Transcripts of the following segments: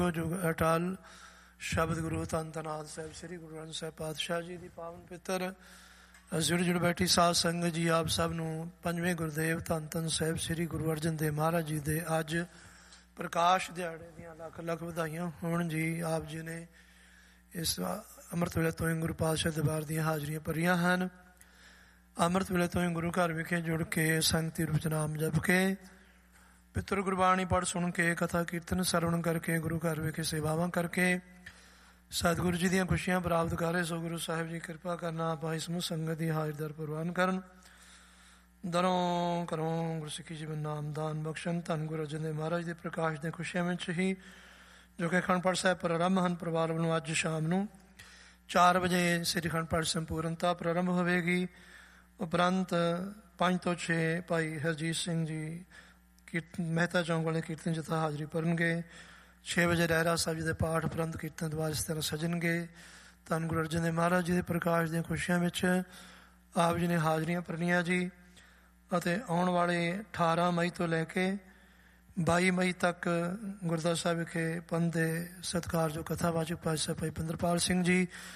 जुग अटल शब्द गुरु धन धनाद साहिब श्री गुरु ग्रंथ साहिब पातशाह जी की पावन पितर जुड़ जुड़ बैठी साध संगत जी आप सब नूं पंजवें गुरुदेव धन धन साहिब श्री गुरु अर्जन देव महाराज जी दे अज प्रकाश दिहाड़े दियां लख लख बधाइयां होण जी। आप जी ने इस अमृत वेले तो ही गुरु पातशाह दरबार दियां हाजरियां भरियां हैं। अमृत वेले तो ही गुरु घर विखे जुड़ के संगति रूप नाम जप के पितर गुरबाणी पढ़ सुन के कथा कीर्तन सरवण करके गुरु घर विखे सेवावां करके सतगुरु जी दियां खुशियां प्राप्त करे। सो गुरु साहिब जी कृपा करना पाई समूह संगत दी हाजर दर प्रवान करन दरों करों गुरु सिੱਖੀ जीवन नाम दान बख्शन। धन गुरु अर्जन देव महाराज दे प्रकाश दे खुशियां विच ही जो कि अखंड पाठ साहिब प्रारंभ हैं परिवार वालों अज शाम नूं 4 वजे श्री अखंड पाठ संपूर्णता प्रारंभ होवेगी। उपरंत 5 ਤੋਂ 6 भाई हरजीत सिंह जी कीर्तन मेहता चौंक वाले कीर्तन जथा हाजरी भरनगे। 6 वजे रहरा साहब जी के पाठ उपरंत कीर्तन द्वार इस तरह सजनगे। धन गुरु अर्जन देव महाराज जी के प्रकाश दी खुशियां विच आप जी ने हाजरियां भरनियां जी। ਅਤੇ ਆਉਣ ਵਾਲੇ 18 ਮਈ ਤੋਂ ਲੈ ਕੇ 22 ਮਈ ਤੱਕ ਗੁਰਦੁਆਰਾ ਸਾਹਿਬ ਵਿਖੇ ਪੰਥ ਦੇ ਸਤਿਕਾਰਯੋਗ ਕਥਾਵਾਚਕ ਪਾਤਸ਼ਾਹ ਭਾਈ ਪਿੰਦਰਪਾਲ ਸਿੰਘ ਜੀ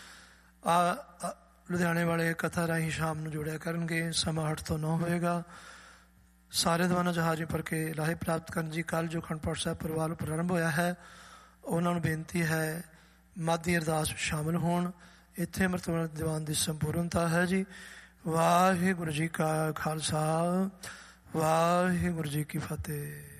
ਲੁਧਿਆਣੇ ਵਾਲੇ ਕਥਾ ਰਾਹੀਂ ਸ਼ਾਮ ਨੂੰ ਜੋੜਿਆ ਕਰਨਗੇ। ਸਮਾਂ 8 ਤੋਂ 9 ਹੋਏਗਾ। ਸਾਰੇ ਦੀਵਾਨਾਂ 'ਚ ਹਾਜ਼ਰੀ ਭਰ ਕੇ ਲਾਹੇ ਪ੍ਰਾਪਤ ਕਰਨ ਜੀ। ਕੱਲ੍ਹ ਜੋ ਅਖੰਡ ਪਾਠ ਸਾਹਿਬ ਪਰਿਵਾਰ ਪ੍ਰਾਰੰਭ ਹੋਇਆ ਹੈ ਉਹਨਾਂ ਨੂੰ ਬੇਨਤੀ ਹੈ ਮਾਦੀ ਅਰਦਾਸ ਸ਼ਾਮਿਲ ਹੋਣ। ਇੱਥੇ ਅੰਮ੍ਰਿਤ ਵੇਲੇ ਦੀਵਾਨ ਦੀ ਸੰਪੂਰਨਤਾ ਹੈ ਜੀ। ਵਾਹਿਗੁਰੂ ਜੀ ਕਾ ਖਾਲਸਾ ਵਾਹਿਗੁਰੂ ਜੀ ਕੀ ਫਤਿਹ।